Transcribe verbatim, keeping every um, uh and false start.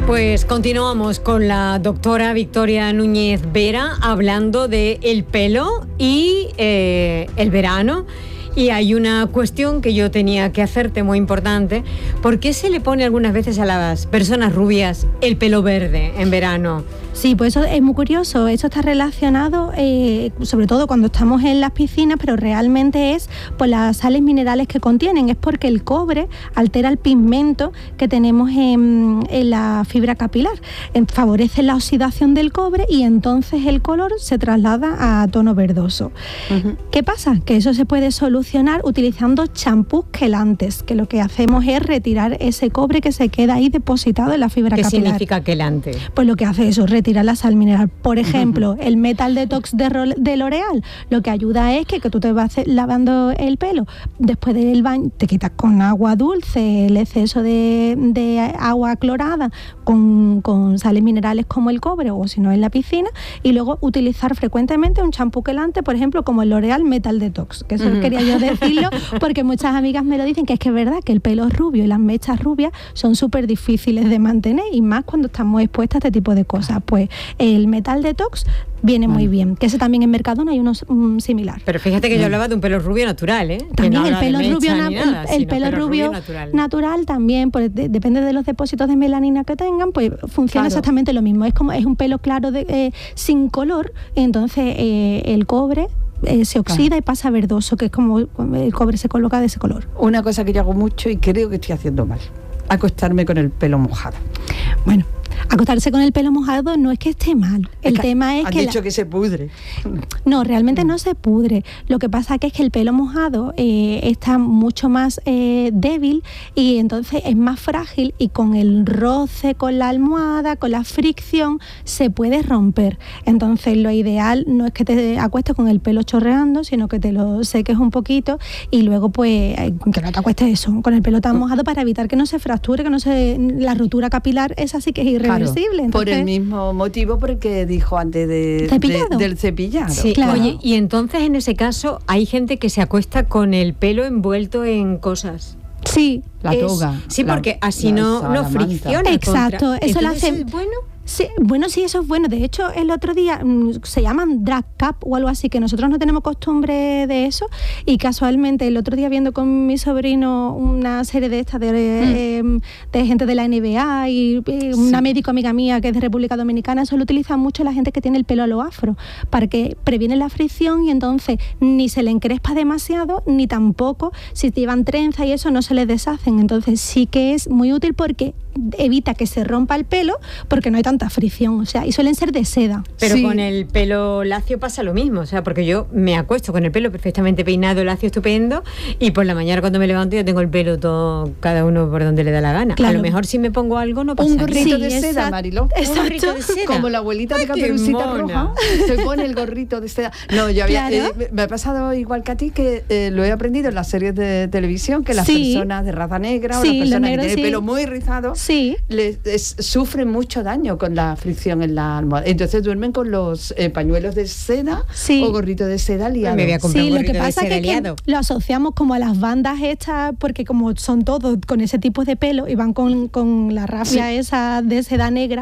Pues continuamos con la doctora Victoria Núñez Vera hablando de el pelo y eh, el verano. Y hay una cuestión que yo tenía que hacerte muy importante. ¿Por qué se le pone algunas veces a las personas rubias el pelo verde en verano? Sí, pues eso es muy curioso. Esto está relacionado, eh, sobre todo cuando estamos en las piscinas, pero realmente es por las sales minerales que contienen. Es porque el cobre altera el pigmento que tenemos en, en la fibra capilar. En, favorece la oxidación del cobre y entonces el color se traslada a tono verdoso. Uh-huh. ¿Qué pasa? Que eso se puede solucionar utilizando champús quelantes, que lo que hacemos es retirar ese cobre que se queda ahí depositado en la fibra ¿Qué capilar. ¿Qué significa quelante? Pues lo que hace eso, retirar la sal mineral. Por ejemplo, uh-huh. el Metal Detox de, Ro- de L'Oreal, lo que ayuda es que, que tú te vas lavando el pelo, después del baño te quitas con agua dulce el exceso de, de agua clorada con, con sales minerales como el cobre o si no en la piscina, y luego utilizar frecuentemente un champú quelante, por ejemplo, como el L'Oreal Metal Detox, que eso uh-huh. quería yo decirlo porque muchas amigas me lo dicen, que es que es verdad que el pelo rubio y las mechas rubias son súper difíciles de mantener, y más cuando estamos expuestas a este tipo de cosas. Pues el Metal Detox viene bueno. muy bien, que ese también en Mercadona hay uno um, similar. Pero fíjate que yo hablaba de un pelo rubio natural, ¿eh? También no el pelo rubio, na- nada, el, el pelo pelo rubio, rubio natural. natural también, pues de, depende de los depósitos de melanina que tengan, pues funciona claro. exactamente lo mismo. Es como es un pelo claro de, eh, sin color, entonces eh, el cobre Eh, se oxida claro. y pasa verdoso, que es como el cobre se coloca de ese color. Una cosa que yo hago mucho y creo que estoy haciendo mal: acostarme con el pelo mojado. Bueno, acostarse con el pelo mojado no es que esté mal. El es que tema es han que... Han dicho la... que se pudre. No, realmente no se pudre. Lo que pasa que es que el pelo mojado eh, está mucho más eh, débil y entonces es más frágil, y con el roce con la almohada, con la fricción, se puede romper. Entonces lo ideal no es que te acuestes con el pelo chorreando, sino que te lo seques un poquito y luego pues que no te acuestes eso, con el pelo tan mojado, para evitar que no se fracture, que no se... La rotura capilar esa sí que es irreversible. Claro, entonces, por el mismo motivo por el que dijo antes de, ¿cepillado? de, del cepillado. Sí, claro. Oye, y entonces en ese caso hay gente que se acuesta con el pelo envuelto en cosas. Sí. La es, toga. Sí, la, porque así la no, no fricciona. Exacto. Contra. Eso lo hace hace... ¿Es bueno? Sí, bueno, sí, eso es bueno. De hecho, el otro día mmm, se llaman drag cap o algo así, que nosotros no tenemos costumbre de eso, y casualmente el otro día viendo con mi sobrino una serie de estas de, mm. eh, de gente de la N B A y eh, sí. una médico amiga mía que es de República Dominicana, eso lo utiliza mucho la gente que tiene el pelo a lo afro, para que previene la fricción y entonces ni se le encrespa demasiado, ni tampoco si te llevan trenza y eso no se les deshacen. Entonces sí que es muy útil porque evita que se rompa el pelo, porque no hay tanta fricción, o sea, y suelen ser de seda. Pero sí. con el pelo lacio pasa lo mismo, o sea, porque yo me acuesto con el pelo perfectamente peinado, lacio, estupendo, y por la mañana cuando me levanto yo tengo el pelo todo, cada uno por donde le da la gana. Claro. A lo mejor si me pongo algo no pasa un nada. gorrito Sí, de seda, exacto. Mariló. Un gorrito de seda. Como la abuelita Ay, de Caperucita mona. Roja se pone el gorrito de seda. No, yo había, Claro. eh, me ha pasado igual que a ti, que eh, lo he aprendido en las series de televisión, que las sí. personas de raza negra sí, o las personas negros, que tienen sí. el pelo muy rizado sí. les, es, sufren mucho daño con la fricción en la almohada. Entonces duermen con los eh, pañuelos de seda sí. o gorrito de seda liado. Me voy a comprar Sí, un lo que gorrito de pasa seda es que, liado. que lo asociamos como a las bandas estas, porque como son todos con ese tipo de pelo y van con, con la rafia sí. esa de seda negra,